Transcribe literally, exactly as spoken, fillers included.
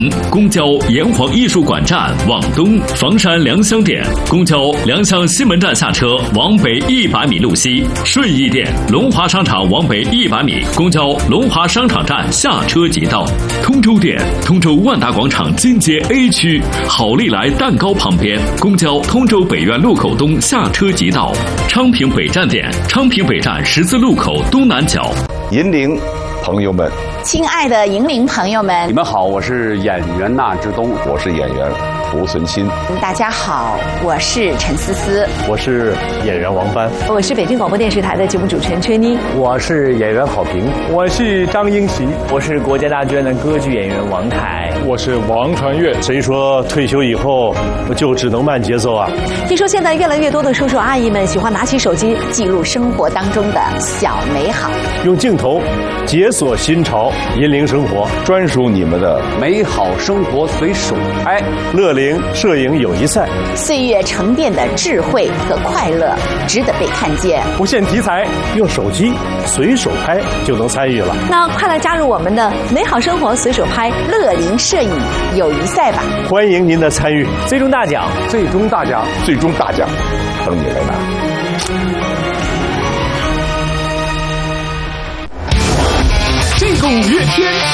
公交炎黄艺术馆站往东，房山良乡店公交良乡西门站下车往北一百米路西，顺义店龙华商场往北一百米，公交龙华商场站下车即到。通州店通州万达广场金街 A 区好利来蛋糕旁边，公交通州北苑路口东下车即到。昌平北站店昌平北站十字路口东南角。 银陵朋友们， 亲爱的银陵朋友们， 你们好，我是演员纳之东， 我是演员胡存新。 大家好，我是陈思思， 我是演员王帆， 我是北京广播电视台的节目主持人崔妮， 我是演员郝平， 我是张英奇， 我是国家大剧院的歌剧演员王凯， 我是王传岳。 谁说退休以后就只能慢节奏啊？ 听说现在越来越多的叔叔阿姨们喜欢拿起手机记录生活当中的小美好， 用镜头解锁新潮，银陵生活专属你们的美好生活随手拍。 乐陵摄影友谊赛， 岁月沉淀的智慧和快乐值得被看见。 不限题材， 用手机随手拍就能参与了。 那快来加入我们的美好生活随手拍乐陵摄影友谊赛吧！ 欢迎您的参与， 最终大奖， 最终大奖， 最终大奖，等你来拿。 这个五月天